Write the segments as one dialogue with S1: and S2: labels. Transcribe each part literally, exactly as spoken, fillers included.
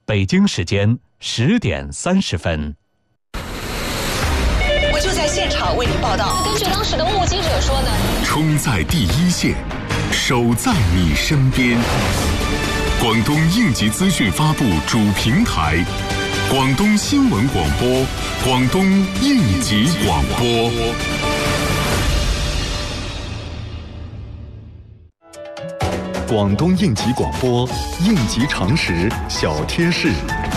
S1: 北京时间十点三十分。
S2: 我就在现场为您报道。
S3: 根据当时的目击者说呢，
S4: 冲在第一线，守在你身边。广东应急资讯发布主平台，广东新闻广播，广东应急广播。
S5: 广东应急广播，应急常识小贴士。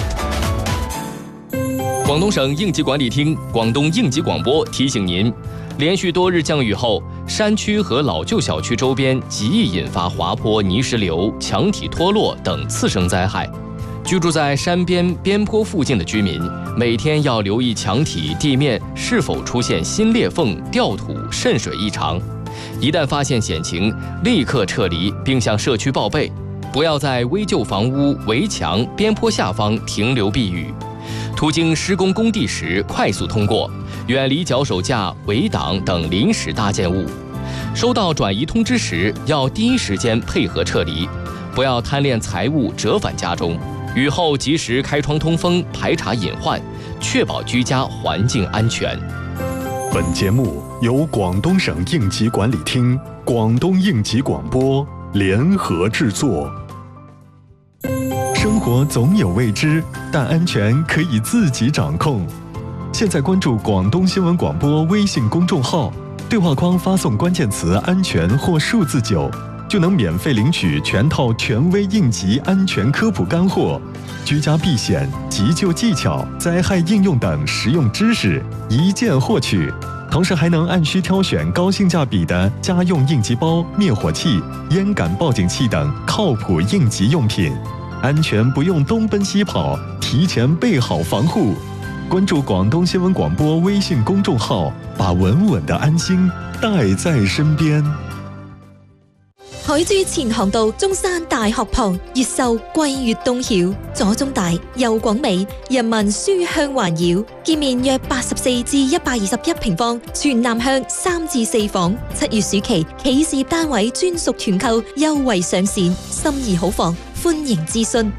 S6: 广东省应急管理厅、广东应急广播提醒您，连续多日降雨后，山区和老旧小区周边极易引发滑坡、泥石流、墙体脱落等次生灾害。居住在山边边坡附近的居民，每天要留意墙体、地面是否出现新裂缝、掉土、渗水异常。一旦发现险情，立刻撤离并向社区报备，不要在危旧房屋、围墙、边坡下方停留避雨。途经施工工地时，快速通过，远离脚手架、围挡等临时搭建物。收到转移通知时，要第一时间配合撤离，不要贪恋财物折返家中。雨后及时开窗通风，排查隐患，确保居家环境安全。
S5: 本节目由广东省应急管理厅、广东应急广播联合制作。生活总有未知，但安全可以自己掌控。现在关注广东新闻广播微信公众号，对话框发送关键词安全或数字九，就能免费领取全套权威应急安全科普干货，居家避险、急救技巧、灾害应用等实用知识一键获取，同时还能按需挑选高性价比的家用应急包、灭火器、烟感报警器等靠谱应急用品，安全不用东奔西跑，提前备好防护。关注广东新闻广播微信公眾號，把穩穩的安心帶在身邊。
S7: 海珠前航道中山大學旁，越秀貴越東曉，左中大右廣美，人民書香環繞，建面約八十四至一百二十一平方，全南向三至四房。七月暑期企事業單位專屬團購優惠上線，心儀好房歡迎諮詢。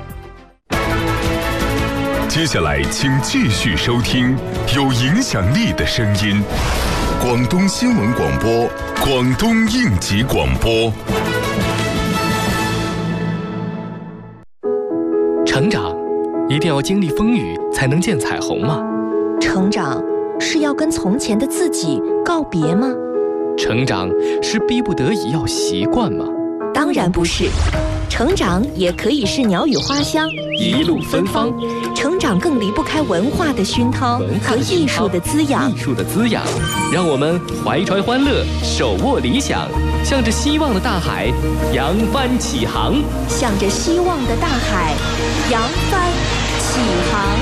S4: 接下來請繼續收聽有影響力的聲音，廣東新聞廣播，廣東應急廣播。
S6: 成長一定要經歷風雨才能見彩虹嗎？
S8: 成長是要跟從前的自己告別嗎？
S6: 成長是逼不得已要習慣嗎？
S8: 當然不是，成長也可以是鳥語花香，
S6: 一路芬芳。
S8: 成長更離不開文化的熏陶和藝術的滋養。
S6: 藝術的滋養，讓我們懷揣歡樂，手握理想，向着希望的大海揚帆起航。
S8: 向着希望的大海揚帆起航。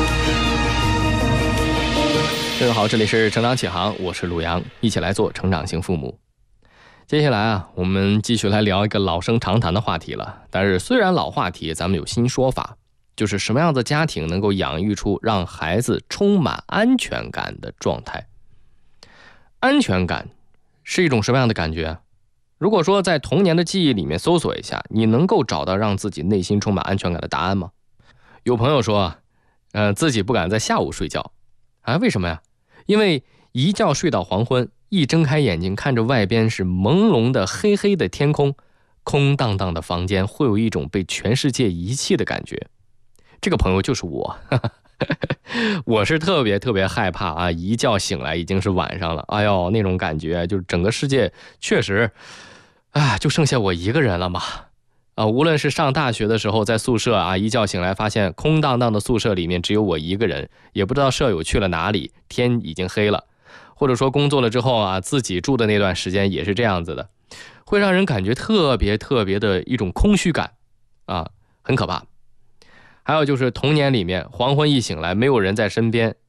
S6: 各位好，這裡是成長起航，我是陸陽，一起來做成長型父母。接下來啊，我們繼續來聊一個老生常談的話題了。但是雖然老話題，咱們有新說法，就是什麼樣的家庭能夠養育出讓孩子充滿安全感的狀態。安全感是一種什麼樣的感覺？如果說在童年的記憶裡面搜索一下，你能夠找到讓自己內心充滿安全感的答案嗎？有朋友說，呃，自己不敢在下午睡覺啊，為什麼呀？因為一覺睡到黃昏，一睜開眼睛看着外邊是朦朧的黑黑的天空，空蕩蕩的房間會有一種被全世界遺棄的感覺。這個朋友就是我我是特別特別害怕啊，一覺醒來已經是晚上了，哎呦那種感覺就是整個世界確實啊，就剩下我一個人了嘛啊，無論是上大學的時候在宿舍啊，一覺醒來發現空蕩蕩的宿舍裡面只有我一個人，也不知道舍友去了哪裡，天已經黑了。或者說工作了之後啊，自己住的那段時間也是這樣子的，會讓人感覺特別特別的一種空虛感啊，很可怕。還有就是童年裡面黃昏一醒來沒有人在身邊，